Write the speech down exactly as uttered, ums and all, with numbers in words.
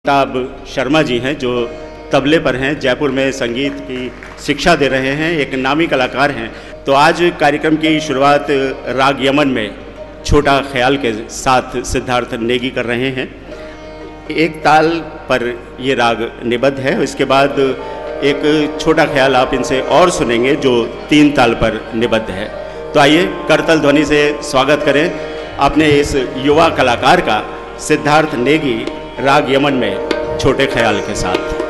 अमिताभ शर्मा जी हैं जो तबले पर हैं, जयपुर में संगीत की शिक्षा दे रहे हैं, एक नामी कलाकार हैं। तो आज कार्यक्रम की शुरुआत राग यमन में छोटा ख्याल के साथ सिद्धार्थ नेगी कर रहे हैं। एक ताल पर ये राग निबद्ध है, इसके बाद एक छोटा ख्याल आप इनसे और सुनेंगे जो तीन ताल पर निबद्ध है। तो आइए करतल ध्वनि से स्वागत करें अपने इस युवा कलाकार का, सिद्धार्थ नेगी राग यमन में छोटे ख्याल के साथ।